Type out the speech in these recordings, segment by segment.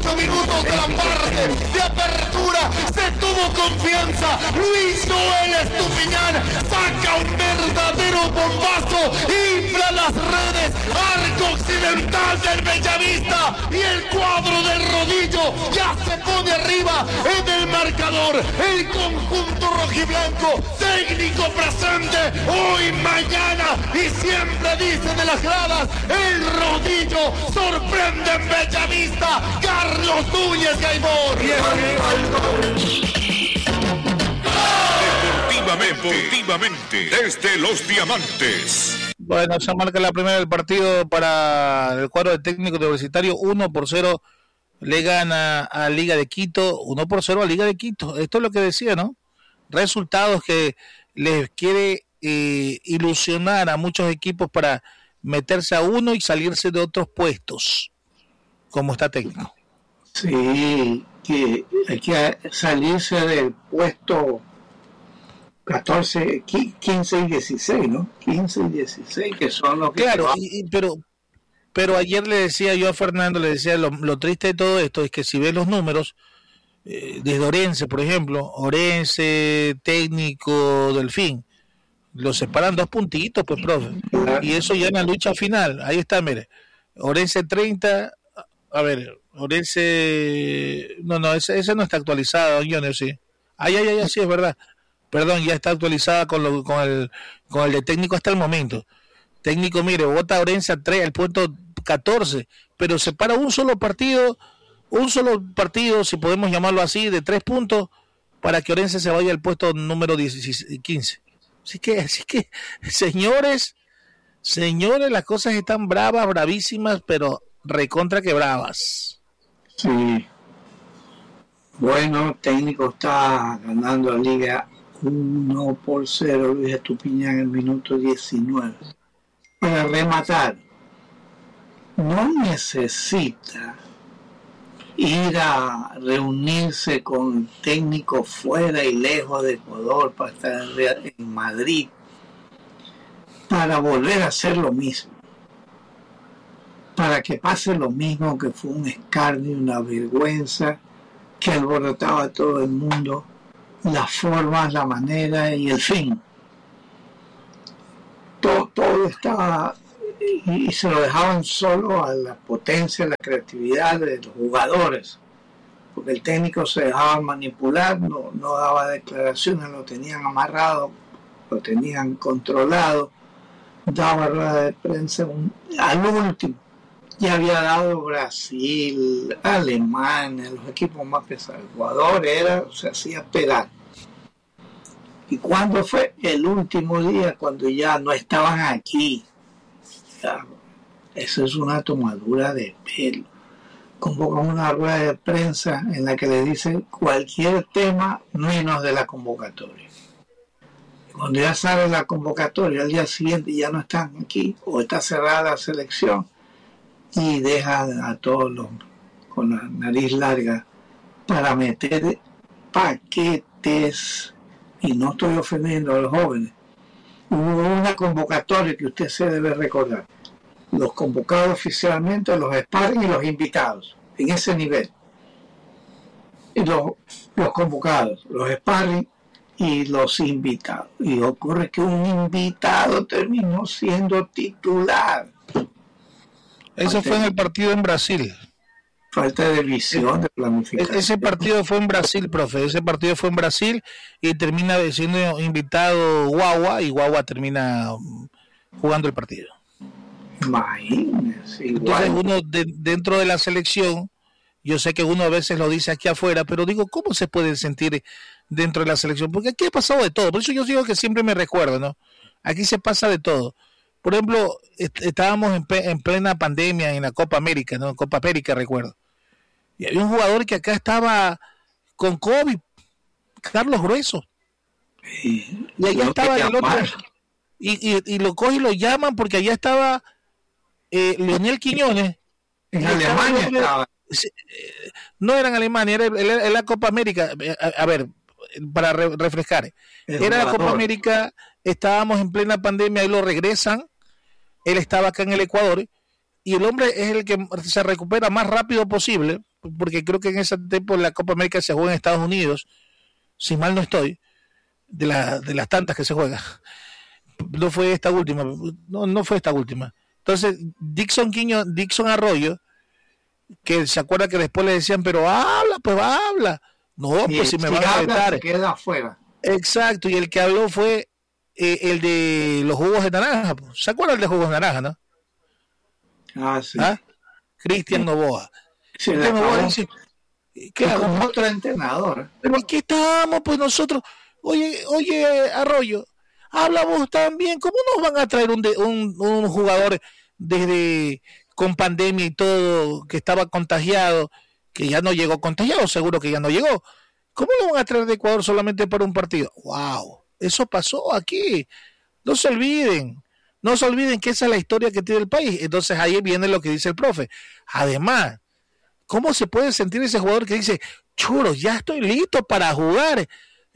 8 minutos de la parte de apertura. Se tuvo confianza. Luis Noel Estupiñán saca un verdadero bombazo. Infla las redes. Arco occidental del Bellavista. Y el cuadro del Rodillo ya se pone arriba en el marcador. El conjunto rojiblanco, técnico presente hoy, mañana y siempre dice de las gradas, el Rodillo sorprende en Bellavista. Carlos Núñez Gaibor. Deportivamente, desde Los Diamantes. Bueno, se marca la primera del partido para el cuadro de técnico universitario. 1-0 le gana a Liga de Quito. 1-0 a Liga de Quito. Esto es lo que decía, ¿no? Resultados que les quiere ilusionar a muchos equipos para meterse a uno y salirse de otros puestos, como está técnico. Sí, que hay que salirse del puesto 14, 15 y 16, ¿no? 15 y 16, que son los que... Claro, pero ayer le decía yo a Fernando, le decía, lo triste de todo esto es que si ves los números, desde Orense, por ejemplo, Orense, Técnico, Delfín, los separan 2 puntitos, pues, profe, y eso ya en la lucha final. Ahí está, mire, Orense 30, a ver, Orense, no, ese no está actualizado, Johnny, sí. Sí, es verdad. Perdón, ya está actualizada con el de Técnico hasta el momento. Técnico, mire, vota Orense a 3, al puesto 14, pero separa un solo partido, si podemos llamarlo así, de 3 puntos, para que Orense se vaya al puesto número 15. Así que, señores, las cosas están bravísimas, pero recontra que bravas. Sí. Bueno, Técnico está ganando la liga 1-0, Luis Estupiñán en el minuto 19. Para rematar, no necesita ir a reunirse con técnicos fuera y lejos de Ecuador para estar en Madrid, para volver a hacer lo mismo, para que pase lo mismo que fue un escarnio, una vergüenza que alborotaba a todo el mundo, las formas, la manera y el fin. Todo estaba, y se lo dejaban solo a la potencia, la creatividad de los jugadores, porque el técnico se dejaba manipular, no daba declaraciones, lo tenían amarrado, lo tenían controlado, daba rueda de prensa al último. Ya había dado Brasil, Alemania, los equipos más pesados. Ecuador se hacía pegar. ¿Y cuándo fue? El último día, cuando ya no estaban aquí. Ya, eso es una tomadura de pelo. Convocan una rueda de prensa en la que le dicen cualquier tema menos de la convocatoria. Y cuando ya sale la convocatoria, al día siguiente ya no están aquí, o está cerrada la selección, y dejan a todos los con la nariz larga para meter paquetes. Y no estoy ofendiendo a los jóvenes. Hubo una convocatoria que usted se debe recordar. Los convocados oficialmente, los sparring y los invitados, en ese nivel. Y los convocados, los sparring y los invitados. Y ocurre que un invitado terminó siendo titular. Eso fue en el partido en Brasil. Falta de visión, de planificación. Ese partido fue en Brasil, profe. Ese partido fue en Brasil y termina siendo invitado Guagua, y Guagua termina jugando el partido. Imagínese. Entonces uno dentro de la selección, yo sé que uno a veces lo dice aquí afuera, pero digo, ¿cómo se puede sentir dentro de la selección? Porque aquí ha pasado de todo. Por eso yo digo que siempre me recuerdo, ¿no? Aquí se pasa de todo. Por ejemplo, estábamos en plena pandemia en la Copa América, ¿no? Copa América, recuerdo. Y había un jugador que acá estaba con COVID, Carlos Grueso. Y allá estaba el otro. Y lo cogen y lo llaman porque allá estaba Leonel Quiñones. En Alemania estaba. No era en Alemania, era la Copa América. A ver, para refrescar. Era la Copa América, estábamos en plena pandemia y lo regresan. Él estaba acá en el Ecuador y el hombre es el que se recupera más rápido posible porque creo que en ese tiempo la Copa América se juega en Estados Unidos, si mal no estoy, de las tantas que se juega. No fue esta última, no fue esta última. Entonces, Dixon Arroyo, que se acuerda que después le decían, pero habla, pues habla. No, pues si me van a vetar. Se queda afuera. Exacto, y el que habló fue el de los jugos de naranja. ¿Se acuerdan de jugos de naranja, no? Ah, sí. Cristian Novoa. Cristian Novoa dice, ¿qué con otro entrenador? Pero aquí estamos, pues nosotros. Oye, Arroyo, habla vos también. ¿Cómo nos van a traer un jugador desde con pandemia y todo, que estaba contagiado, que ya no llegó contagiado, seguro que ya no llegó? ¿Cómo lo van a traer de Ecuador solamente para un partido? ¡Wow! Eso pasó aquí. No se olviden que esa es la historia que tiene el país. Entonces ahí viene lo que dice el profe. Además, ¿cómo se puede sentir ese jugador que dice, churo, ya estoy listo para jugar?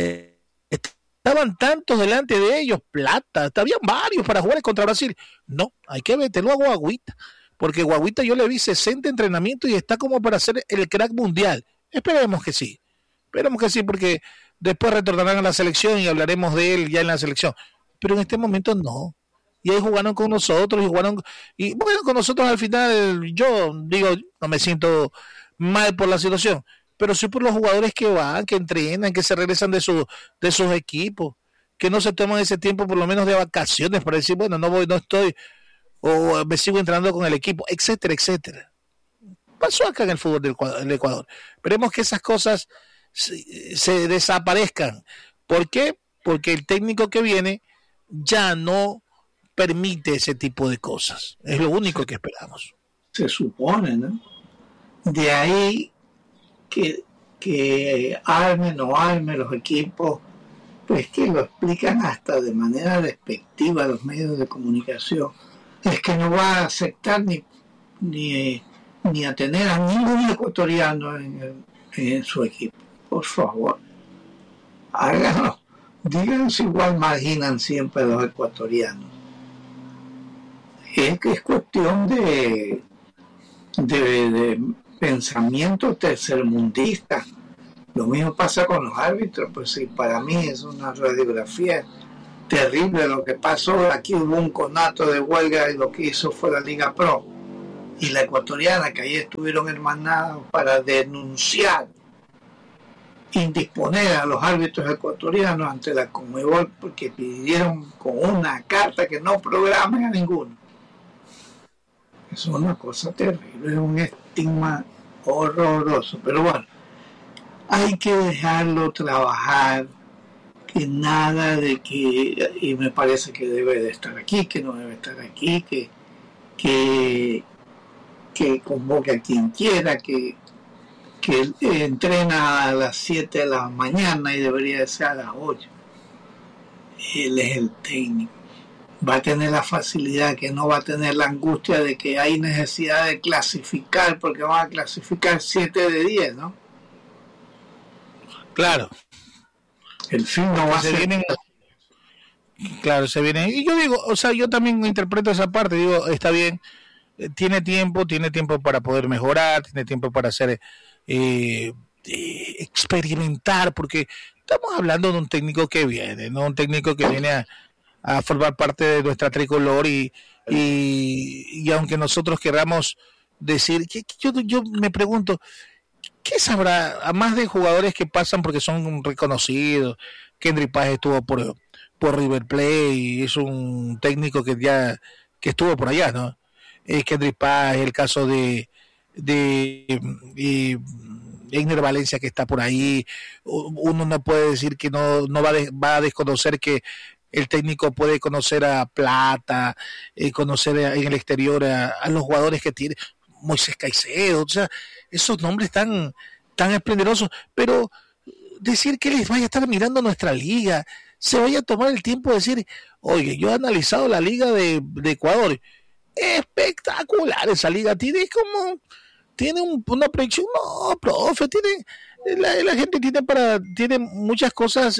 Estaban tantos delante de ellos, plata, habían varios para jugar contra Brasil. No, hay que meterlo a Guaguita, porque Guaguita yo le vi 60 entrenamientos y está como para ser el crack mundial. Esperemos que sí, porque después retornarán a la selección y hablaremos de él ya en la selección. Pero en este momento no. Y ahí jugaron con nosotros y bueno, con nosotros al final, yo digo, no me siento mal por la situación, pero sí por los jugadores que van, que entrenan, que se regresan de sus equipos, que no se toman ese tiempo por lo menos de vacaciones para decir, bueno, no estoy, o me sigo entrenando con el equipo, etcétera, etcétera. Pasó acá en el fútbol del Ecuador. Esperemos que esas cosas se desaparezcan. ¿Por qué? Porque el técnico que viene ya no permite ese tipo de cosas. Es lo único que esperamos. Se supone, ¿no? De ahí que armen o armen los equipos, pues que lo explican hasta de manera despectiva a los medios de comunicación. Es que no va a aceptar ni a tener a ningún ecuatoriano en su equipo. Por favor, háganlo. Díganse igual marginan siempre a los ecuatorianos. Es que es cuestión de pensamiento tercermundista. Lo mismo pasa con los árbitros, pues sí, para mí es una radiografía terrible lo que pasó. Aquí hubo un conato de huelga y lo que hizo fue la Liga Pro y la ecuatoriana, que ahí estuvieron hermanados para denunciar, indisponer a los árbitros ecuatorianos ante la Conmebol porque pidieron con una carta que no programen a ninguno. Es una cosa terrible, es un estigma horroroso, pero bueno, hay que dejarlo trabajar, que nada de que, y me parece que debe de estar aquí, que no debe estar aquí, que convoque a quien quiera, que entrena a las 7 de la mañana y debería de ser a las 8. Él es el técnico. Va a tener la facilidad, que no va a tener la angustia de que hay necesidad de clasificar, porque van a clasificar 7 de 10, ¿no? Claro. El fin no va a ser... Claro, se viene. Y yo digo, o sea, yo también interpreto esa parte, digo, está bien, tiene tiempo para poder mejorar, tiene tiempo para hacer, experimentar, porque estamos hablando de un técnico que viene, no un técnico que viene a formar parte de nuestra tricolor y aunque nosotros queramos decir, yo me pregunto, ¿qué sabrá, a más de jugadores que pasan porque son reconocidos? Kendry Páez estuvo por River Plate y es un técnico que estuvo por allá, ¿no? Kendry Páez, el caso de Einer Valencia, que está por ahí. Uno no puede decir que no va a desconocer que el técnico puede conocer a Plata, conocer en el exterior a los jugadores que tiene, Moisés Caicedo, o sea, esos nombres tan esplendorosos, pero decir que les vaya a estar mirando nuestra liga, se vaya a tomar el tiempo de decir, oye, yo he analizado la liga de Ecuador, espectacular esa liga, tiene una proyección, no, profe, la gente tiene muchas cosas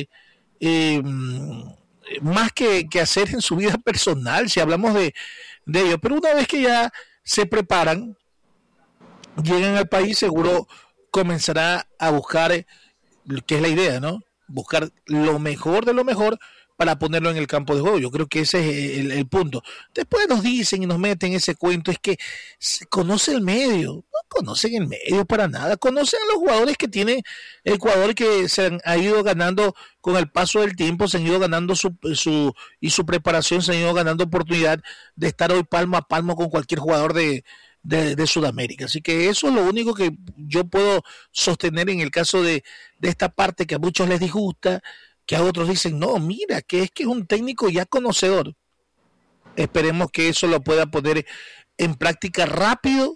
más que hacer en su vida personal, si hablamos de ello, pero una vez que ya se preparan, lleguen al país, seguro comenzará a buscar, que es la idea, ¿no? Buscar lo mejor de lo mejor para ponerlo en el campo de juego. Yo creo que ese es el punto. Después nos dicen y nos meten ese cuento, es que se conoce el medio. No conocen el medio para nada. Conocen a los jugadores que tiene el Ecuador, que se ha ido ganando con el paso del tiempo, se han ido ganando su preparación, se han ido ganando oportunidad de estar hoy palmo a palmo con cualquier jugador de Sudamérica. Así que eso es lo único que yo puedo sostener en el caso de esta parte que a muchos les disgusta, que a otros dicen, no, mira, que es un técnico ya conocedor. Esperemos que eso lo pueda poner en práctica rápido,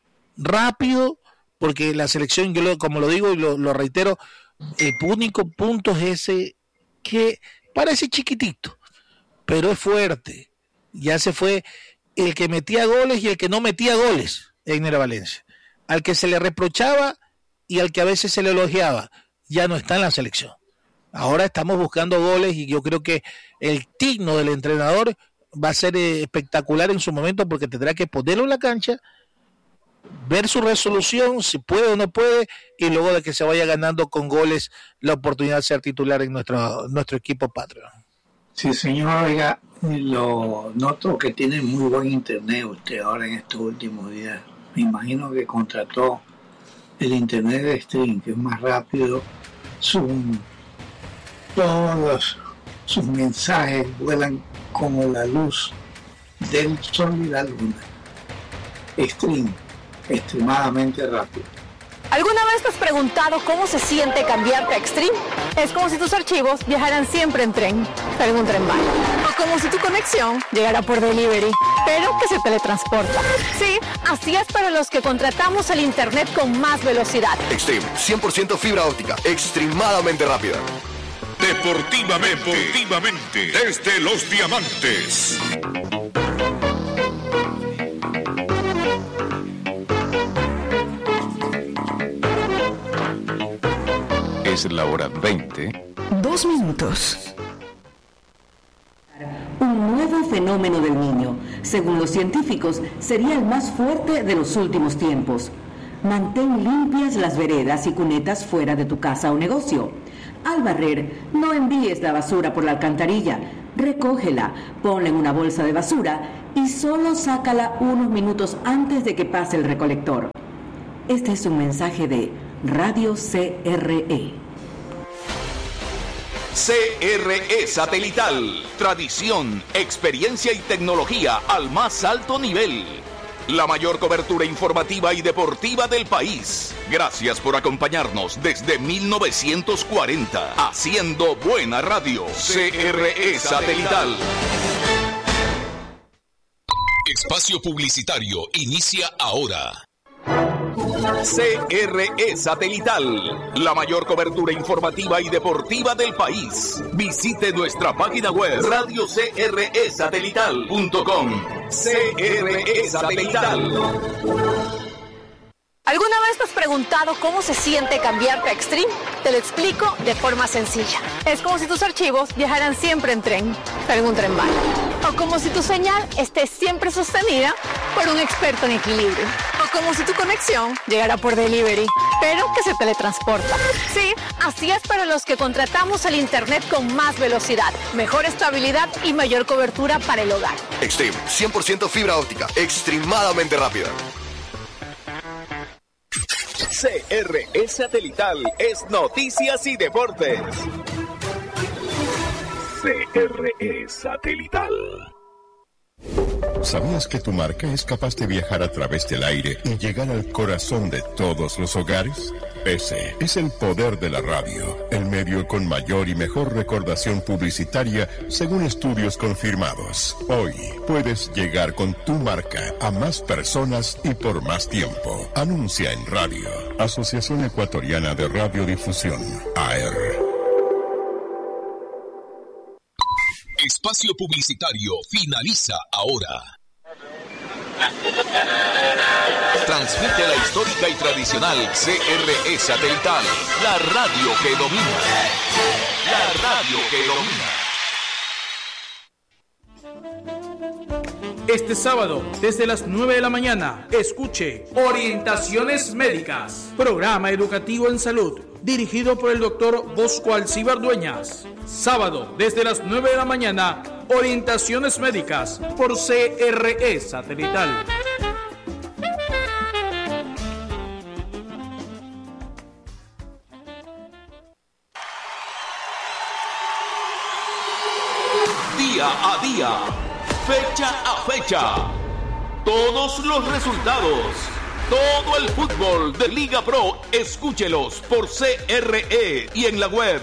porque la selección, yo como lo digo y lo reitero, el único punto es ese, que parece chiquitito, pero es fuerte. Ya se fue el que metía goles y el que no metía goles, Egner Valencia. Al que se le reprochaba y al que a veces se le elogiaba, ya no está en la selección. Ahora estamos buscando goles y yo creo que el digno del entrenador va a ser espectacular en su momento, porque tendrá que ponerlo en la cancha, ver su resolución, si puede o no puede, y luego de que se vaya ganando con goles la oportunidad de ser titular en nuestro equipo patrio. Sí, señor, oiga, lo noto que tiene muy buen internet usted ahora en estos últimos días. Me imagino que contrató el internet de Stream, que es más rápido. Todos sus mensajes vuelan como la luz del sol y la luna. Stream, extremadamente rápido. ¿Alguna vez te has preguntado cómo se siente cambiarte a Extreme? Es como si tus archivos viajaran siempre en tren, pero en un tren bala. O como si tu conexión llegara por delivery, pero que se teletransporta. Sí, así es para los que contratamos el internet con más velocidad. Extreme, 100% fibra óptica, extremadamente rápida. Deportivamente, desde Los Diamantes. Es la hora 20. 2 minutos. Un nuevo fenómeno del Niño, según los científicos, sería el más fuerte de los últimos tiempos. Mantén limpias las veredas y cunetas fuera de tu casa o negocio. Al barrer, no envíes la basura por la alcantarilla. Recógela, ponla en una bolsa de basura y solo sácala unos minutos antes de que pase el recolector. Este es un mensaje de Radio CRE. CRE Satelital. Tradición, experiencia y tecnología al más alto nivel. La mayor cobertura informativa y deportiva del país. Gracias por acompañarnos desde 1940. Haciendo buena radio. CRE Satelital. Espacio publicitario inicia ahora. CRE Satelital, la mayor cobertura informativa y deportiva del país. Visite nuestra página web radiocresatelital.com. CRE Satelital. ¿Alguna vez te has preguntado cómo se siente cambiarte a Extreme? Te lo explico de forma sencilla. Es como si tus archivos viajaran siempre en tren, pero en un tren bala. O como si tu señal esté siempre sostenida por un experto en equilibrio. O como si tu conexión llegara por delivery, pero que se teletransporta. Sí, así es para los que contratamos el internet con más velocidad, mejor estabilidad y mayor cobertura para el hogar. Extreme, 100% fibra óptica, extremadamente rápida. CRE Satelital es noticias y deportes. CRE Satelital. ¿Sabías que tu marca es capaz de viajar a través del aire y llegar al corazón de todos los hogares? Ese es el poder de la radio, el medio con mayor y mejor recordación publicitaria según estudios confirmados. Hoy puedes llegar con tu marca a más personas y por más tiempo. Anuncia en radio. Asociación Ecuatoriana de Radiodifusión, AER. Espacio publicitario finaliza ahora. Transmite la histórica y tradicional CRE Satelital, la radio que domina. La radio que domina. Este sábado, desde las 9 de la mañana, escuche Orientaciones Médicas, programa educativo en salud, dirigido por el doctor Bosco Alcíbar Dueñas. Sábado, desde las 9 de la mañana, Orientaciones Médicas, por CRE Satelital. Día a día, fecha a fecha, todos los resultados, todo el fútbol de Liga Pro, escúchelos por CRE y en la web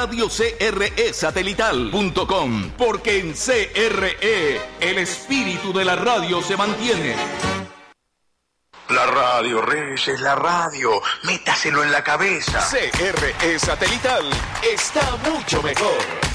radiocresatelital.com, porque en CRE el espíritu de la radio se mantiene. La radio, Reyes, la radio. Métaselo en la cabeza. CRE Satelital está mucho mejor.